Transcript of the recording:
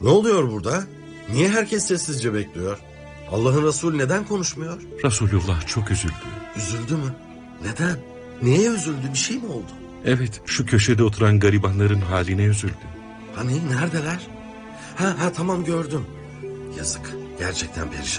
Ne oluyor burada? Niye herkes sessizce bekliyor? Allah'ın Resulü neden konuşmuyor? Resulullah çok üzüldü. Üzüldü mü? Neden? Niye üzüldü? Bir şey mi oldu? Evet, şu köşede oturan garibanların haline üzüldü. Hani neredeler? Ha tamam gördüm. Yazık. Gerçekten perişan.